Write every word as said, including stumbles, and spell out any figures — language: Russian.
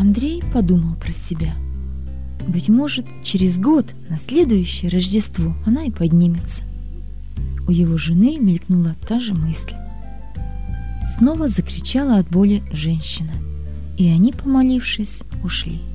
Андрей подумал про себя. Быть может, через год, на следующее Рождество, она и поднимется. У его жены мелькнула та же мысль. Снова закричала от боли женщина, и они, помолившись, ушли.